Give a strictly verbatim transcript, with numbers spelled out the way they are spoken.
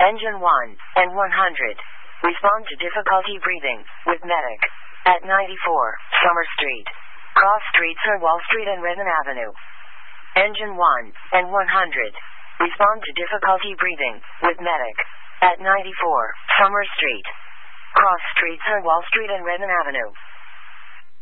Engine one and one hundred. Respond to difficulty breathing with medic. At ninety-four, Summer Street. Cross streets are Wall Street and Redden Avenue. Engine one and one hundred. Respond to difficulty breathing with medic. At ninety-four, Summer Street. Cross streets are Wall Street and Redden Avenue.